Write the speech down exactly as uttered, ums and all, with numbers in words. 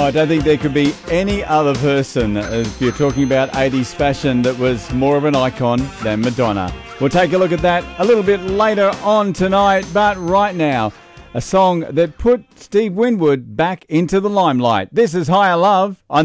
I don't think there could be any other person, if you're talking about eighties fashion, that was more of an icon than Madonna. We'll take a look at that a little bit later on tonight, but right now, a song that put Steve Winwood back into the limelight. This is Higher Love on